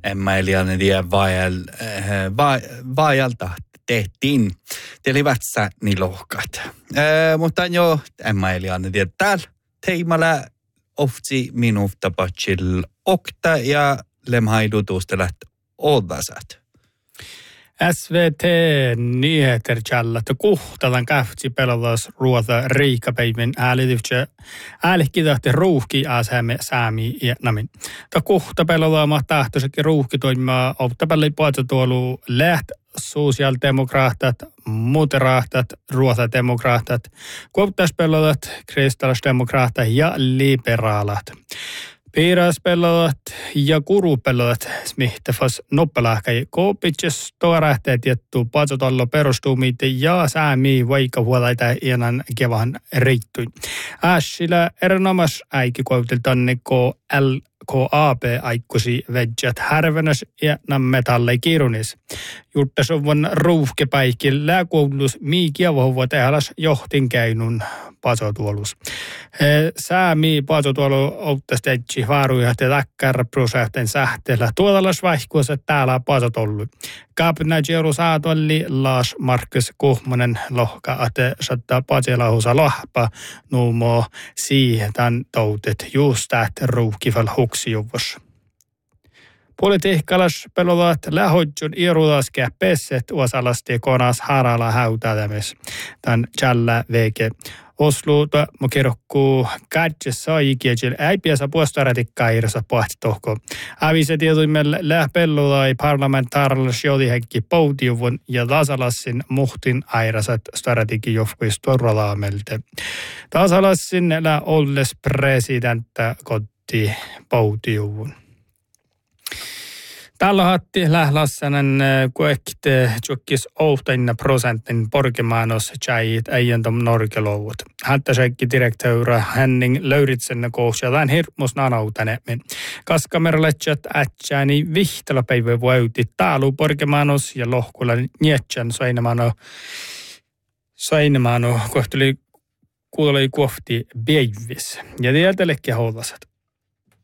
emmailijan die vaajalta tehtiin. Eli vätsä nilohkat. Mutta jo emmailijan die täällä teimalla ofti minuutta patsil okta ja lemhaidutustelat odasat. SVT-nyheter että kuhtalan kähtsi pelalas ruota riikapäivän äälikidahti ruuhki säämi ja namin. Ta kuhta pelalaama tahtoisekin ruuhki toimia optapelli puolta läht sosiaalidemokraatat, moderatat, ruotademokraatat, kuoptaspelalat, kristallisdemokraatat ja liberaalat. Piiraspelalat ja kurupelalat smihtafas noppelahkai koopitses toarähteet jättuu patsotallo perustumiite ja säämii vaikka huolaita ianan kevahan reittuin. Ässillä erinomas äiki kuautiltanne LKAB aikkusi vedjät härvenäs ja nammetallei kirunis. Juttasuvun ruuhkepäikin lääkoulus miikia vahva tehalas johtin käynun patsotuolus. Säämi patsotuolu outtasteetsi vaaruja te takkar prosähten sähteellä tuotalas vaihkuossa täällä patsotollu. Kaapina Jeru saatolli Lars Markus Kuhmonen lohka, että saattaa patsilahusa lohpa nuumo siihen toutet just että ruuhkifal huksijuvus. Politiikkalas pelovat lähodjun irulaskia pesset osalasti konas harala häytätämis. Tän jällä veke. Osluuta mokirokku katjessa ikiäjil äipiässä puostarätikkaa irsa pohti tohko. Avise tietyimellä lähpellulai parlamentaarilas jodihekki poutiuvun ja tasalassin muhtin airasat staratiki johkuis torralaamelte. Tasalassin lä olles presidentta kotti poutiuvun. Tällä hatti lählassanen kuekte tjukkis ohtainna prosentin porkemaanos tjäjit äijäntom norkelovut. Hättäsäkki direktöyrä Henning Löyritsen kohdassa tämän hirmus nanautänemmin. Kaskamerletsät ätsääni vihtelapäivä vuotti taalu porkemaanos ja lohkulan nietsän sainamano kohteli kuulei kohti beivis. Ja tieltelekki houdasat.